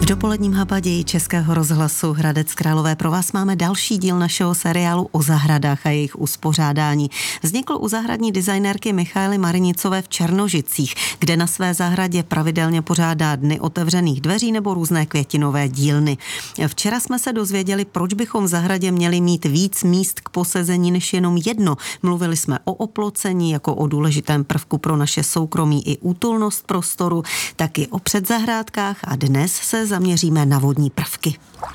dopoledním habaději Českého rozhlasu Hradec Králové pro vás máme další díl našeho seriálu o zahradách a jejich uspořádání. Vznikl u zahradní designérky Michaely Marinicové v Černožicích, kde na své zahradě pravidelně pořádá dny otevřených dveří nebo různé květinové dílny. Včera jsme se dozvěděli, proč bychom v zahradě měli mít víc míst k posezení než jenom jedno. Mluvili jsme o oplocení jako o důležitém prvku pro naše soukromí i útulnost prostoru, taky o předzahrádkách a dnes se zaměříme na vodní prvky.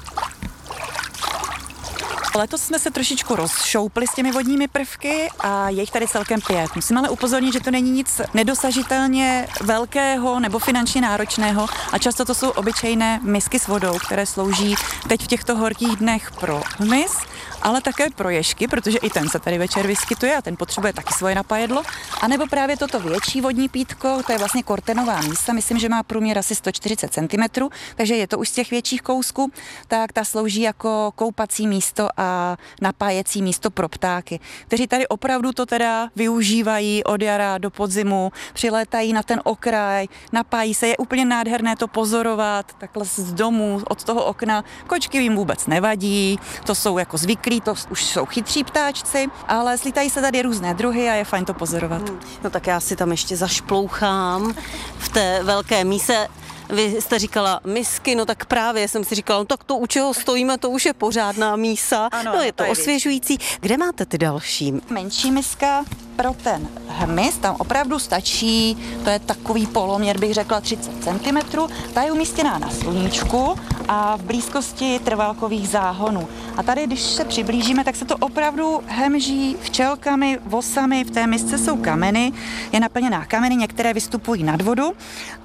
Letos jsme se trošičku rozšoupli s těmi vodními prvky a je jich tady celkem 5. Musím ale upozornit, že to není nic nedosažitelně velkého nebo finančně náročného a často to jsou obyčejné misky s vodou, které slouží teď v těchto horkých dnech pro hmyz, ale také pro ježky, protože i ten se tady večer vyskytuje a ten potřebuje taky svoje napajedlo. A nebo právě toto větší vodní pítko, to je vlastně kortenová mísa, myslím, že má průměr asi 140 cm, takže je to už z těch větších kousků, tak ta slouží jako koupací místo a napájecí místo pro ptáky, kteří tady opravdu to teda využívají od jara do podzimu, přilétají na ten okraj, napájí se, je úplně nádherné to pozorovat, takhle z domu, od toho okna. Kočky jim vůbec nevadí, to jsou jako zvyklí, to už jsou chytří ptáčci, ale slítají se tady různé druhy a je fajn to pozorovat. No tak já si tam ještě zašplouchám v té velké míse. Vy jste říkala misky, no tak právě jsem si říkala, no tak to, u čeho stojíme, to už je pořádná mísa. Ano, no je to osvěžující. Kde máte ty další? Menší miska pro ten hmyz, tam opravdu stačí, to je takový poloměr, bych řekla 30 cm, ta je umístěná na sluníčku a v blízkosti trvalkových záhonů. A tady, když se přiblížíme, tak se to opravdu hemží včelkami, vosami, v té misce jsou kameny, je naplněná kameny, některé vystupují nad vodu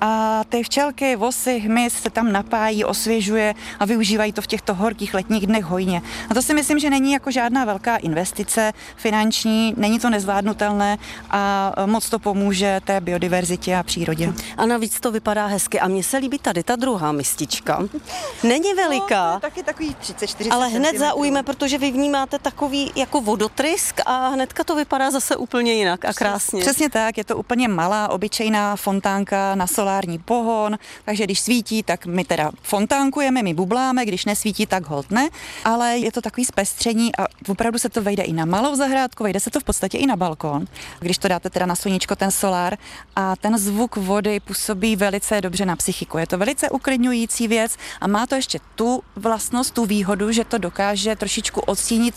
a ty včelky, vosy, hmyz se tam napájí, osvěžuje a využívají to v těchto horkých letních dnech hojně. A to si myslím, že není jako žádná velká investice finanční, není to nezvládnutelné a moc to pomůže té biodiverzitě a přírodě. A navíc to vypadá hezky. A mně se líbí tady ta druhá mistička. Není veliká, no, taky takový 30-40 ale hned cm. zaujme, protože vy vnímáte takový jako vodotrysk a hnedka to vypadá zase úplně jinak a krásně. Přesně tak, je to úplně malá, obyčejná fontánka na solární pohon, takže když svítí, tak my teda fontánkujeme, my bubláme, když nesvítí, tak holt ne, ale je to takový zpestření a opravdu se to vejde i na malou zahrádku, vejde se to v podstatě i na balkon, když to dáte teda na sluníčko, ten solár, a ten zvuk vody působí velice dobře na psychiku. Je to velice uklidňující věc a má to ještě tu vlastnost, tu výhodu, že to dokáže trošičku odstínit